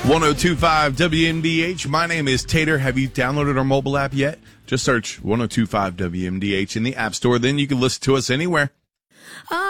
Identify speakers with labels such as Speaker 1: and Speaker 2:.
Speaker 1: 1025 WMDH. My name is Tater. Have you downloaded our mobile app yet? Just search 1025 WMDH in the App Store. Then you can listen to us anywhere.